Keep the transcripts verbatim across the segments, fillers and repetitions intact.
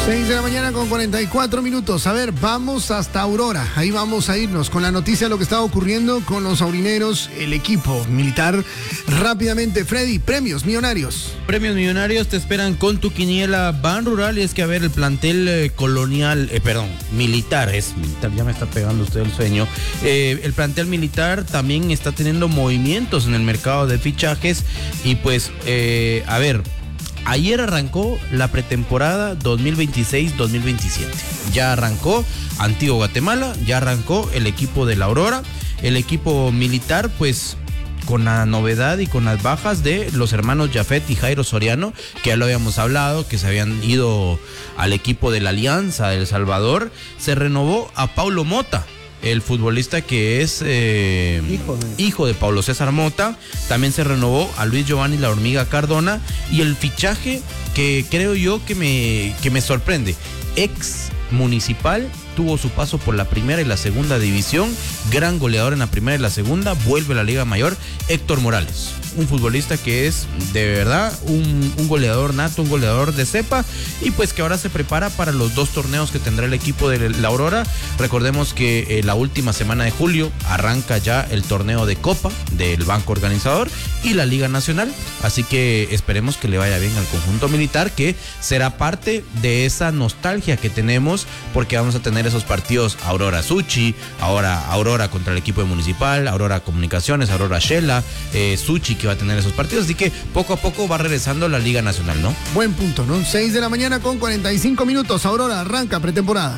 seis de la mañana con cuarenta y cuatro minutos. A ver, vamos hasta Aurora. Ahí vamos a irnos con la noticia de lo que está ocurriendo con los aurineros, el equipo militar. Rápidamente, Freddy, premios millonarios. Premios millonarios te esperan con tu quiniela Ban Rural. Y es que, a ver, el plantel eh, colonial, eh, perdón, militar, es militar, ya me está pegando usted el sueño. Eh, el plantel militar también está teniendo movimientos en el mercado de fichajes. Y pues, eh, a ver... Ayer arrancó la pretemporada dos mil veintiséis dos mil veintisiete. Ya arrancó Antigua Guatemala, ya arrancó el equipo de la Aurora. El equipo militar, pues, con la novedad y con las bajas de los hermanos Jafet y Jairo Soriano, que ya lo habíamos hablado, que se habían ido al equipo de la Alianza de El Salvador. Se renovó a Paulo Mota, el futbolista que es eh, hijo, de... hijo de Pablo César Mota. También se renovó a Luis Giovanni La Hormiga Cardona. Y el fichaje que creo yo que me, que me sorprende, ex Municipal, tuvo su paso por la primera y la segunda división, gran goleador en la primera y la segunda, vuelve a la Liga Mayor, Héctor Morales, un futbolista que es de verdad un, un goleador nato, un goleador de cepa, y pues que ahora se prepara para los dos torneos que tendrá el equipo de la Aurora. Recordemos que eh, la última semana de julio arranca ya el torneo de Copa del Banco Organizador y la Liga Nacional, así que esperemos que le vaya bien al conjunto militar, que será parte de esa nostalgia que tenemos, porque vamos a tener esos partidos Aurora Suchi, ahora Aurora contra el equipo de Municipal, Aurora Comunicaciones, Aurora Shela, eh, Suchi que va a tener esos partidos, así que poco a poco va regresando la Liga Nacional, ¿no? Buen punto, ¿no? seis de la mañana con cuarenta y cinco minutos, Aurora arranca pretemporada.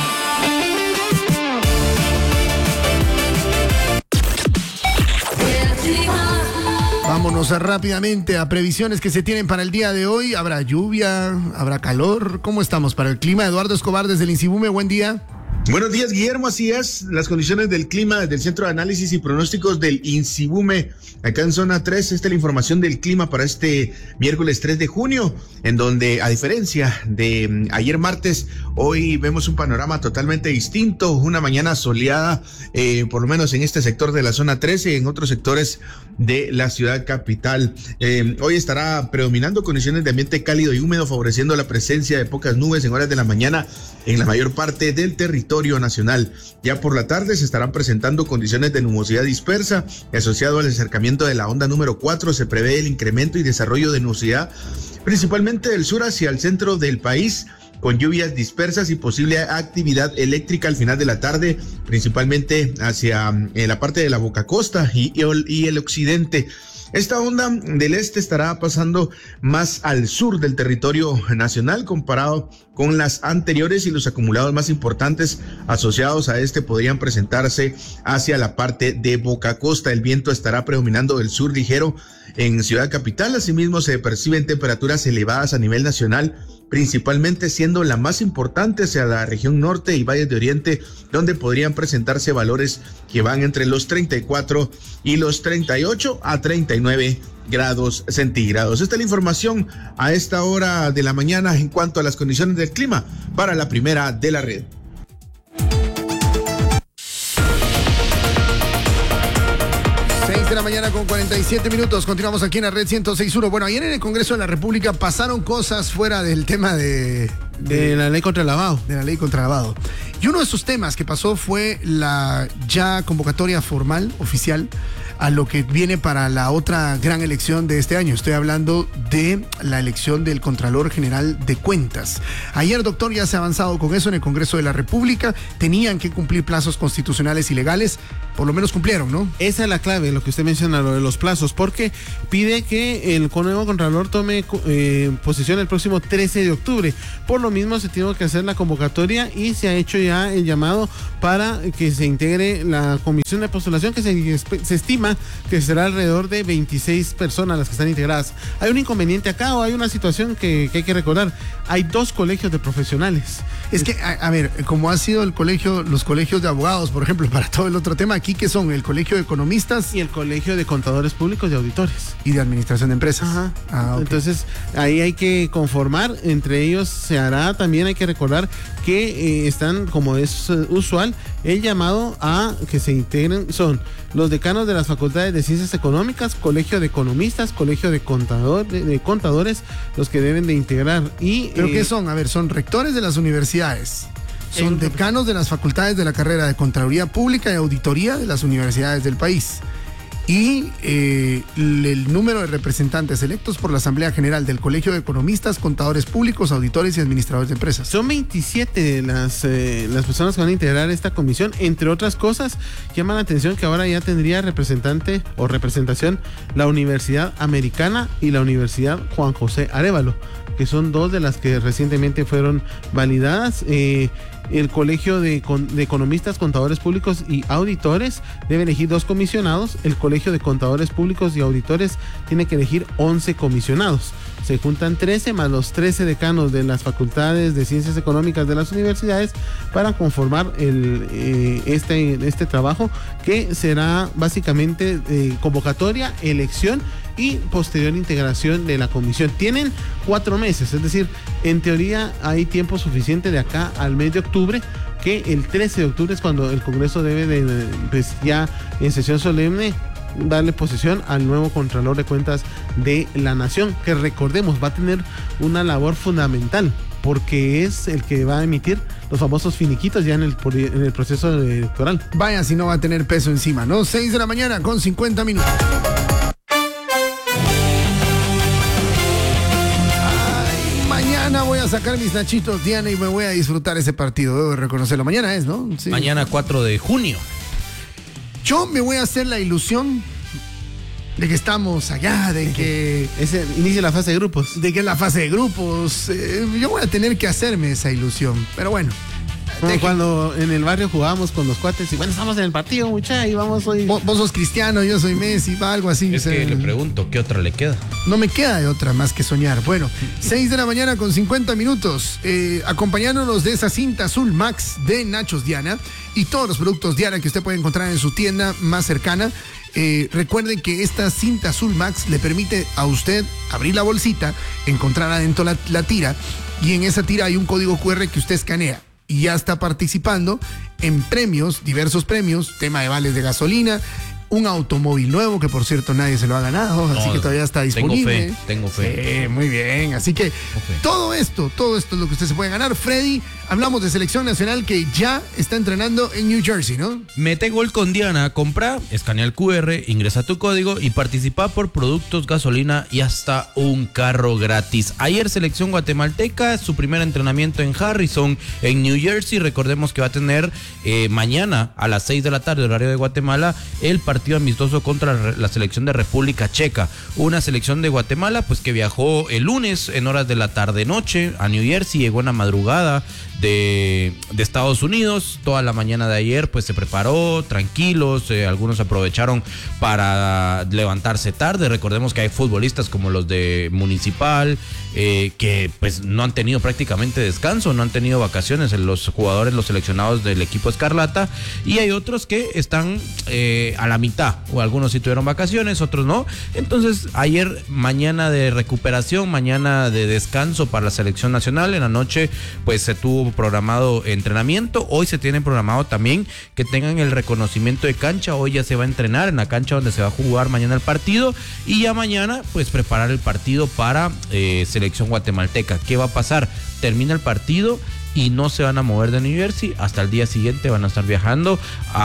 Vámonos rápidamente a previsiones que se tienen para el día de hoy. ¿Habrá lluvia? ¿Habrá calor? ¿Cómo estamos para el clima? Eduardo Escobar desde el INSIBUME, buen día. Buenos días, Guillermo, así es, las condiciones del clima desde el Centro de Análisis y Pronósticos del INSIBUME, acá en zona tres. Esta es la información del clima para este miércoles tres de junio, en donde, a diferencia de ayer martes, hoy vemos un panorama totalmente distinto, una mañana soleada, eh, por lo menos en este sector de la zona trece, en otros sectores de la ciudad capital. Eh, hoy estará predominando condiciones de ambiente cálido y húmedo, favoreciendo la presencia de pocas nubes en horas de la mañana en la mayor parte del territorio nacional. Ya por la tarde se estarán presentando condiciones de nubosidad dispersa. Asociado al acercamiento de la onda número cuatro, se prevé el incremento y desarrollo de nubosidad, principalmente del sur hacia el centro del país, con lluvias dispersas y posible actividad eléctrica al final de la tarde, principalmente hacia eh, la parte de la Boca Costa y, y, el, y el occidente. Esta onda del este estará pasando más al sur del territorio nacional comparado con las anteriores, y los acumulados más importantes asociados a este podrían presentarse hacia la parte de Boca Costa. El viento estará predominando del sur ligero en Ciudad Capital. Asimismo, se perciben temperaturas elevadas a nivel nacional, principalmente siendo la más importante hacia la región norte y valles de oriente, donde podrían presentarse valores que van entre los treinta y cuatro y los treinta y ocho a treinta y nueve grados centígrados. Esta es la información a esta hora de la mañana en cuanto a las condiciones del clima para la primera de la red. seis de la mañana con cuarenta y siete minutos. Continuamos aquí en la red ciento seis punto uno. Bueno, ayer en el Congreso de la República pasaron cosas fuera del tema de, de, de la ley contra el lavado. De la ley contra el lavado. Y uno de esos temas que pasó fue la ya convocatoria formal, oficial, a lo que viene para la otra gran elección de este año. Estoy hablando de la elección del Contralor General de Cuentas. Ayer, doctor, ya se ha avanzado con eso en el Congreso de la República. Tenían que cumplir plazos constitucionales y legales. Por lo menos cumplieron, ¿no? Esa es la clave, lo que usted menciona, lo de los plazos, porque pide que el nuevo Contralor tome eh, posesión el próximo trece de octubre. Por lo mismo, se tiene que hacer la convocatoria y se ha hecho ya el llamado para que se integre la comisión de postulación, que se, se estima que será alrededor de veintiséis personas las que están integradas. Hay un inconveniente acá, o hay una situación que, que hay que recordar. Hay dos colegios de profesionales Es que, a, a ver, como ha sido el colegio, los colegios de abogados, por ejemplo, para todo el otro tema, aquí que son el colegio de economistas Y el colegio de contadores públicos y auditores. y de administración de empresas. Ajá. Ah, ok. Entonces, ahí hay que conformar, entre ellos se hará, también hay que recordar que eh, están, como es eh, usual, el llamado a que se integren son los decanos de las facultades de ciencias económicas, colegio de economistas, colegio de, contador, de, de contadores, los que deben de integrar. Y, ¿Pero eh, qué son? A ver, son rectores de las universidades, son En- decanos de las facultades de la carrera de Contraloría Pública y Auditoría de las universidades del país. Y eh, el número de representantes electos por la Asamblea General del Colegio de Economistas, Contadores Públicos, Auditores y Administradores de Empresas. Son veintisiete las, eh, las personas que van a integrar esta comisión. Entre otras cosas, llama la atención que ahora ya tendría representante o representación la Universidad Americana y la Universidad Juan José Arévalo, que son dos de las que recientemente fueron validadas. Eh, el Colegio de, Con- de Economistas, Contadores Públicos y Auditores debe elegir dos comisionados. El Colegio de Contadores Públicos y Auditores tiene que elegir once comisionados. Se juntan trece más los trece decanos de las facultades de ciencias económicas de las universidades para conformar el, eh, este, este trabajo, que será básicamente eh, convocatoria, elección y posterior integración de la comisión. Tienen cuatro meses, es decir, en teoría hay tiempo suficiente de acá al mes de octubre, que el trece de octubre es cuando el Congreso debe de, pues ya en sesión solemne, darle posesión al nuevo Contralor de Cuentas de la Nación, que recordemos va a tener una labor fundamental, porque es el que va a emitir los famosos finiquitos ya en el, en el proceso electoral. Vaya si no va a tener peso encima, ¿no? seis de la mañana con cincuenta minutos. Ay, mañana voy a sacar mis nachitos, Diana, y me voy a disfrutar ese partido. Debo de reconocerlo. Mañana es, ¿no? Sí. Mañana cuatro de junio. Yo me voy a hacer la ilusión de que estamos allá, de que, Ese inicia la fase de grupos. de que es la fase de grupos. Eh, yo voy a tener que hacerme esa ilusión. Pero bueno. Como deje- cuando en el barrio jugábamos con los cuates y bueno, estamos en el partido, mucha, y vamos hoy. Vos, vos sos cristiano, yo soy Messi, va algo así. Es o sea, que le pregunto, ¿qué otra le queda? No me queda de otra más que soñar. Bueno, seis de la mañana con cincuenta minutos, eh, acompañándonos de esa cinta azul Max de Nachos Diana y todos los productos Diana que usted puede encontrar en su tienda más cercana. Eh, recuerden que esta cinta azul Max le permite a usted abrir la bolsita, encontrar adentro la, la tira, y en esa tira hay un código cu erre que usted escanea y ya está participando en premios, diversos premios, tema de vales de gasolina, un automóvil nuevo, que por cierto nadie se lo ha ganado, así No, que todavía está disponible. Tengo fe, tengo fe. Sí, muy bien. Así que todo esto, todo esto es lo que usted se puede ganar. Freddy, hablamos de selección nacional que ya está entrenando en New Jersey, ¿no? Mete gol con Diana, compra, escanea el cu erre, ingresa tu código y participa por productos, gasolina y hasta un carro gratis. Ayer selección guatemalteca, su primer entrenamiento en Harrison, en New Jersey. Recordemos que va a tener eh, mañana a las seis de la tarde, horario de Guatemala, el partido amistoso contra la, la selección de República Checa. Una selección de Guatemala pues que viajó el lunes en horas de la tarde-noche a New Jersey, llegó en la madrugada de, de Estados Unidos. Toda la mañana de ayer pues se preparó tranquilos, eh, algunos aprovecharon para levantarse tarde. Recordemos que hay futbolistas como los de Municipal eh, que pues no han tenido prácticamente descanso, no han tenido vacaciones, los jugadores, los seleccionados del equipo Escarlata, y hay otros que están eh, a la mitad, o algunos sí tuvieron vacaciones, otros no. Entonces ayer, mañana de recuperación, mañana de descanso para la selección nacional. En la noche pues se tuvo programado entrenamiento. Hoy se tiene programado también que tengan el reconocimiento de cancha. Hoy ya se va a entrenar en la cancha donde se va a jugar mañana el partido, y ya mañana pues preparar el partido para eh, selección guatemalteca. ¿Qué va a pasar? Termina el partido y no se van a mover de New Jersey. Hasta el día siguiente van a estar viajando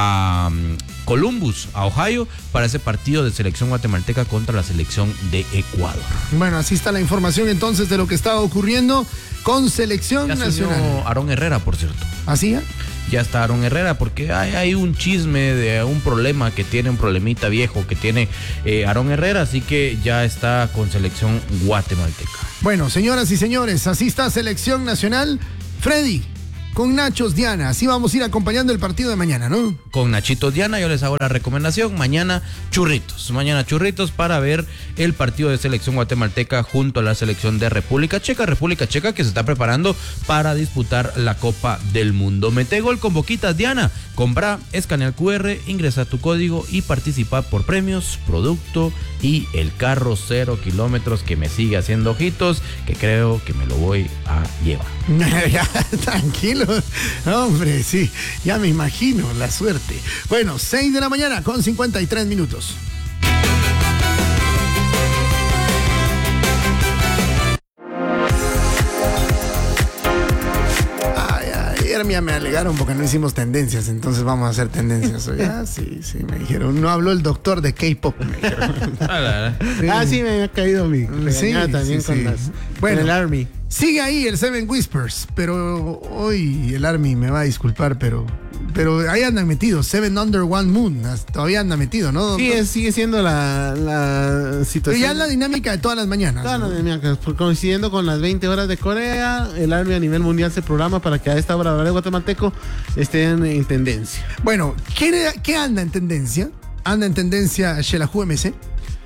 a um, Columbus, a Ohio, para ese partido de selección guatemalteca contra la selección de Ecuador. Bueno, así está la información entonces de lo que estaba ocurriendo con selección Ya se nacional. unió Aarón Herrera, por cierto. ¿Así ya? Ya está Aarón Herrera, porque hay, hay un chisme de un problema que tiene, un problemita viejo que tiene eh, Aarón Herrera, así que ya está con selección guatemalteca. Bueno, señoras y señores, así está selección nacional. Freddy, con Nachos Diana. Así vamos a ir acompañando el partido de mañana, ¿no? Con Nachito Diana, yo les hago la recomendación. Mañana churritos. Mañana churritos para ver el partido de selección guatemalteca junto a la selección de República Checa. República Checa que se está preparando para disputar la Copa del Mundo. Mete gol con Boquitas Diana. Compra, escanea el Q R, ingresa tu código y participa por premios, producto y el carro cero kilómetros que me sigue haciendo ojitos, que creo que me lo voy a llevar. Ya, tranquilo, hombre, sí, ya me imagino la suerte. Bueno, seis de la mañana con cincuenta y tres minutos. Ayer me alegaron porque no hicimos tendencias, entonces vamos a hacer tendencias hoy. Ah, sí, sí, me dijeron. No habló el doctor de K-pop, me dijeron. Sí. Ah, sí, me había caído mi sí, también sí, con sí. las Bueno, con el Army. Sigue ahí el Seven Whispers, pero hoy el Army me va a disculpar, pero pero ahí andan metidos, Seven Under One Moon, todavía anda metido, ¿no? Sí, es, sigue siendo la, la situación. Pero ya es la dinámica de todas las mañanas. Todas ¿no? las dinámicas, coincidiendo con las veinte horas de Corea, el Army a nivel mundial se programa para que a esta hora de guatemalteco estén en tendencia. Bueno, ¿qué, qué anda en tendencia? Anda en tendencia Xelajú M C.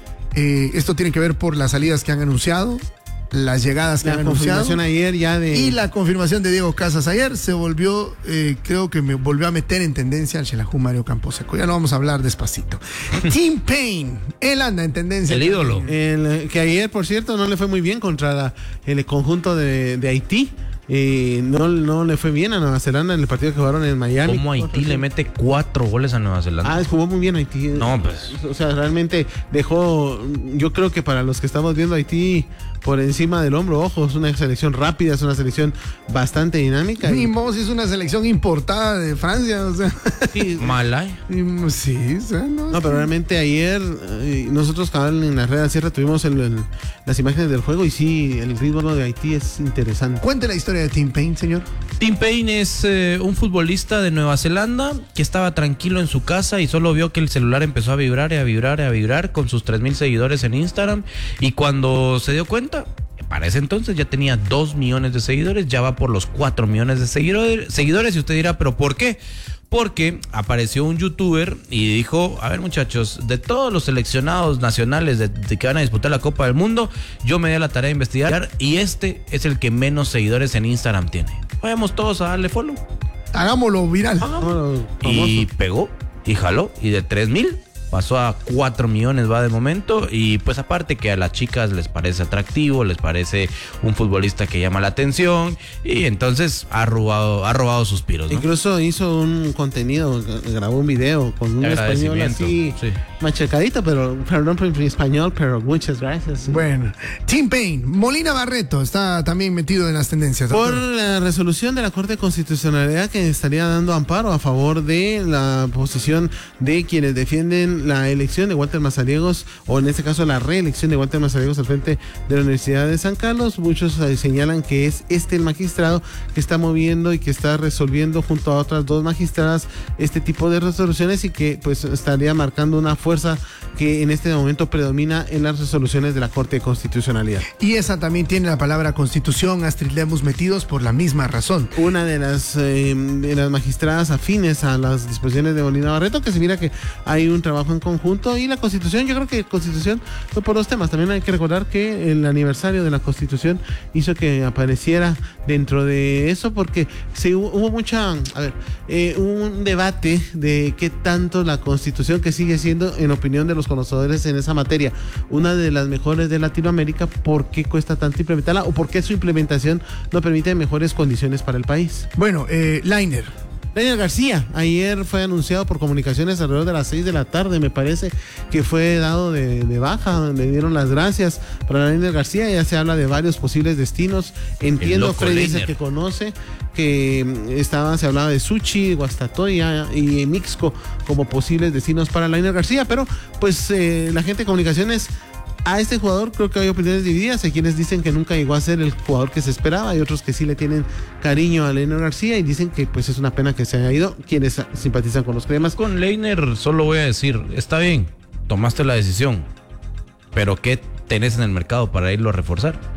Eh, esto tiene que ver por las salidas que han anunciado, las llegadas que la han anunciado. confirmación ayer ya de... Y la confirmación de Diego Casas ayer se volvió, eh, creo que me volvió a meter en tendencia al Xelajú Mario Camposeco. Ya lo vamos a hablar despacito. Tim Payne, él anda en tendencia. El ídolo. El, que ayer, por cierto, no le fue muy bien contra la, el conjunto de, de Haití. Eh, no, no le fue bien a Nueva Zelanda en el partido que jugaron en Miami. ¿Cómo Haití le mete cuatro goles a Nueva Zelanda? Ah, jugó muy bien Haití. No, pues. O sea, realmente dejó, yo creo que para los que estamos viendo Haití por encima del hombro, ojo, es una selección rápida, es una selección bastante dinámica. Y Mos es una selección importada de Francia, o sea. Sí, Malay. Sí, o sea, no. No, pero realmente ayer eh, nosotros cabal en la red de Sierra tuvimos el, el, las imágenes del juego y sí, el ritmo de Haití es interesante. Cuente la historia de Tim Payne, señor. Tim Payne es eh, un futbolista de Nueva Zelanda que estaba tranquilo en su casa y solo vio que el celular empezó a vibrar y a vibrar y a vibrar con sus tres mil seguidores en Instagram, y cuando se dio cuenta, para ese entonces ya tenía dos millones de seguidores, ya va por los cuatro millones de seguidores, seguidores y usted dirá, ¿pero por qué? Porque apareció un youtuber y dijo, a ver muchachos, de todos los seleccionados nacionales de, de que van a disputar la Copa del Mundo, yo me di la tarea de investigar y este es el que menos seguidores en Instagram tiene. Vayamos todos a darle follow. Hagámoslo viral. Hagámoslo. Y pegó y jaló y de tres mil pasó a cuatro millones va de momento, y pues aparte que a las chicas les parece atractivo, les parece un futbolista que llama la atención, y entonces ha robado, ha robado suspiros, ¿no? Incluso hizo un contenido, grabó un video con un español así sí. machacadito, pero perdón por mi español, pero muchas gracias. Sí. Bueno, Tim Payne, Molina Barreto está también metido en las tendencias. Por la resolución de la Corte de Constitucionalidad que estaría dando amparo a favor de la posición de quienes defienden la elección de Walter Mazariegos, o en este caso la reelección de Walter Mazariegos al frente de la Universidad de San Carlos. Muchos eh, señalan que es este el magistrado que está moviendo y que está resolviendo junto a otras dos magistradas este tipo de resoluciones, y que pues estaría marcando una fuerza que en este momento predomina en las resoluciones de la Corte de Constitucionalidad. Y esa también tiene la palabra Constitución, Astrid Lemus, metidos por la misma razón. Una de las, eh, de las magistradas afines a las disposiciones de Molina Barreto, que se mira que hay un trabajo en conjunto, y la Constitución, yo creo que Constitución fue por dos temas. También hay que recordar que el aniversario de la Constitución hizo que apareciera dentro de eso, porque se hubo, hubo mucha, a ver, eh, un debate de qué tanto la Constitución, que sigue siendo, en opinión de los conocedores en esa materia, una de las mejores de Latinoamérica, ¿por qué cuesta tanto implementarla, o por qué su implementación no permite mejores condiciones para el país? Bueno, eh, Lainer. Lainer García, ayer fue anunciado por comunicaciones alrededor de las seis de la tarde, me parece que fue dado de, de baja, le dieron las gracias para Lainer García. Ya se habla de varios posibles destinos, entiendo, Freddy es el que conoce, que estaba, se hablaba de Suchi, Guastatoya y Mixco como posibles destinos para Lainer García, pero pues eh, la gente de comunicaciones, a este jugador creo que hay opiniones divididas. Hay quienes dicen que nunca llegó a ser el jugador que se esperaba, hay otros que sí le tienen cariño a Lainer García y dicen que pues es una pena que se haya ido, quienes simpatizan con los cremas. Con Lainer solo voy a decir, está bien, tomaste la decisión, pero ¿qué tenés en el mercado para irlo a reforzar?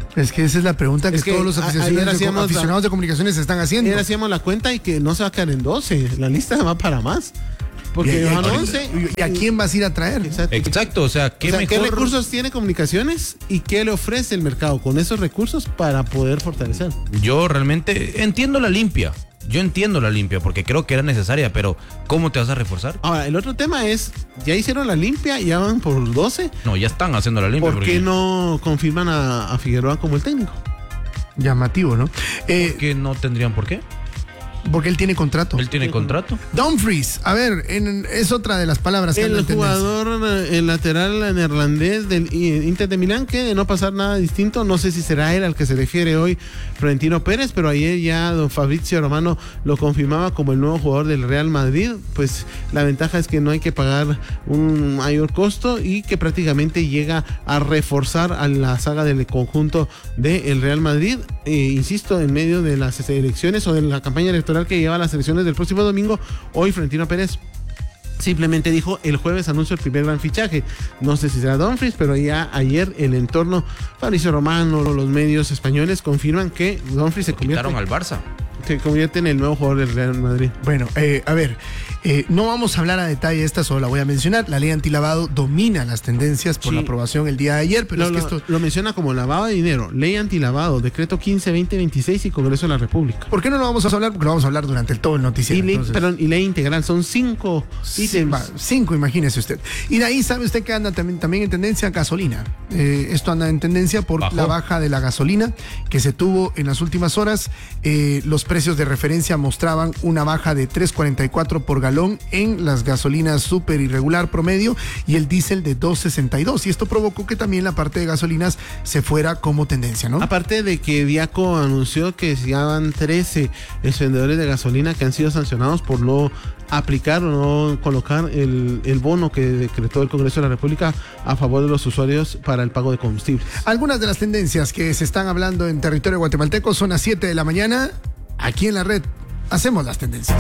Es que esa es la pregunta que, Es que todos los a- aficionados, ayer de, hacíamos aficionados la- de comunicaciones están haciendo. Ayer hacíamos la cuenta y que no se va a quedar en doce. La lista va para más. Porque ¿Y a- van y a- once. ¿Y a quién vas a ir a traer? Exacto. Exacto, o sea, ¿qué O sea, mejor? ¿qué recursos tiene comunicaciones y qué le ofrece el mercado con esos recursos para poder fortalecer? Yo realmente entiendo la limpia. Yo entiendo la limpia porque creo que era necesaria, pero ¿cómo te vas a reforzar? Ahora, el otro tema es, ya hicieron la limpia, ya van por doce. No, ya están haciendo la limpia. ¿Por porque- qué no confirman a, a Figueroa como el técnico? Llamativo, ¿no? Eh, ¿Por qué no tendrían por qué? porque él tiene contrato. Él tiene contrato. Dumfries, a ver, en- es otra de las palabras que El andan en tendencia. jugador, eh, el lateral neerlandés del eh, Inter de Milán, que de no pasar nada distinto, no sé si será él al que se refiere hoy Florentino Pérez, pero ayer ya don Fabrizio Romano lo confirmaba como el nuevo jugador del Real Madrid. Pues la ventaja es que no hay que pagar un mayor costo y que prácticamente llega a reforzar a la saga del conjunto del Real Madrid. Eh, insisto, en medio de las elecciones o de la campaña electoral que lleva a las elecciones del próximo domingo, hoy Florentino Pérez simplemente dijo: el jueves anuncio el primer gran fichaje. No sé si será Dumfries, pero ya ayer el entorno, Fabrizio Romano, los medios españoles confirman que Dumfries se convierte, Quitaron al Barça. se convierte en el nuevo jugador del Real Madrid. Bueno, eh, a ver, eh, no vamos a hablar a detalle de esta, solo la voy a mencionar. La ley antilavado domina las tendencias por Sí. la aprobación el día de ayer, pero Lo, es que lo- esto... lo menciona como lavado de dinero, ley antilavado, decreto quince veinte veintiséis y Congreso de la República. ¿Por qué no lo vamos a hablar? Porque lo vamos a hablar durante el, todo el Y noticiero. ley, entonces. perdón, y ley integral, son cinco Sí, ítems. va, cinco, imagínese usted. Y de ahí sabe usted que anda también, también en tendencia gasolina. Eh, esto anda en tendencia por Bajó. la baja de la gasolina que se tuvo en las últimas horas. Eh, los precios de referencia mostraban una baja de tres cuarenta y cuatro por galón en las gasolinas súper irregular promedio y el diésel de dos sesenta y dos. Y esto provocó que también la parte de gasolinas se fuera como tendencia, ¿no? Aparte de que Viaco anunció que ya van trece expendedores de gasolina que han sido sancionados por no aplicar o no colocar el, el bono que decretó el Congreso de la República a favor de los usuarios para el pago de combustibles. Algunas de las tendencias que se están hablando en territorio guatemalteco son las siete de la mañana. Aquí en la red hacemos las tendencias.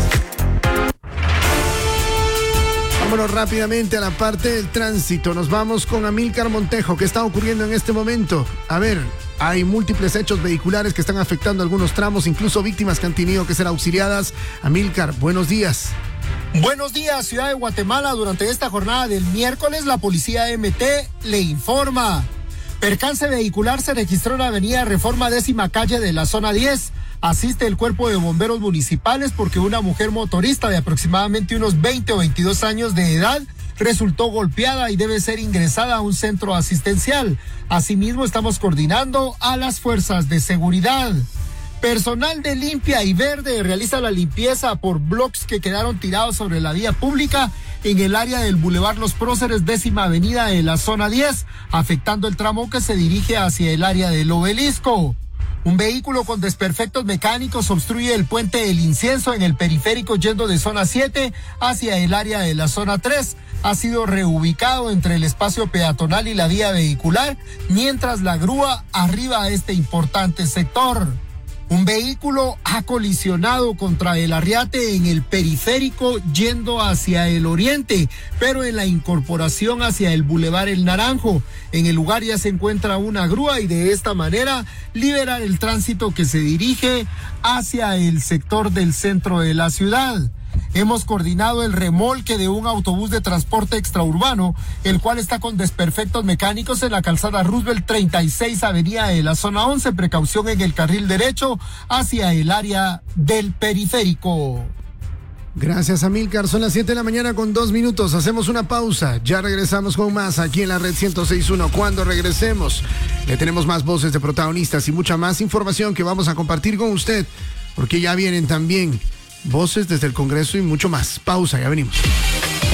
Vámonos rápidamente a la parte del tránsito. Nos vamos con Amílcar Montejo. ¿Qué está ocurriendo en este momento? A ver, hay múltiples hechos vehiculares que están afectando algunos tramos, incluso víctimas que han tenido que ser auxiliadas. Amílcar, buenos días. Buenos días, Ciudad de Guatemala. Durante esta jornada del miércoles, la policía M T le informa. Percance vehicular se registró en la avenida Reforma décima calle de la zona diez. Asiste el cuerpo de bomberos municipales porque una mujer motorista de aproximadamente unos veinte o veintidós años de edad resultó golpeada y debe ser ingresada a un centro asistencial. Asimismo, estamos coordinando a las fuerzas de seguridad. Personal de Limpia y Verde realiza la limpieza por bloques que quedaron tirados sobre la vía pública en el área del Boulevard Los Próceres, décima avenida de la zona diez, afectando el tramo que se dirige hacia el área del Obelisco. Un vehículo con desperfectos mecánicos obstruye el puente El Incienso en el periférico yendo de zona siete hacia el área de la zona tres. Ha sido reubicado entre el espacio peatonal y la vía vehicular, mientras la grúa arriba a este importante sector. Un vehículo ha colisionado contra el Arriate en el periférico yendo hacia el oriente, pero en la incorporación hacia el Boulevard El Naranjo. En el lugar ya se encuentra una grúa y de esta manera liberar el tránsito que se dirige hacia el sector del centro de la ciudad. Hemos coordinado el remolque de un autobús de transporte extraurbano, el cual está con desperfectos mecánicos en la calzada Roosevelt treinta y seis avenida de la zona once, precaución en el carril derecho hacia el área del periférico. Gracias, Amílcar. Son las siete de la mañana con dos minutos. Hacemos una pausa. Ya regresamos con más aquí en la red ciento seis punto uno. Cuando regresemos, le tenemos más voces de protagonistas y mucha más información que vamos a compartir con usted, porque ya vienen también voces desde el Congreso y mucho más. Pausa, ya venimos.